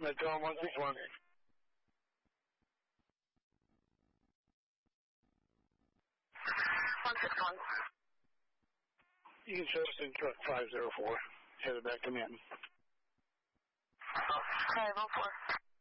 Metro 161. You can show us in truck 504. Headed back to Manton. 504.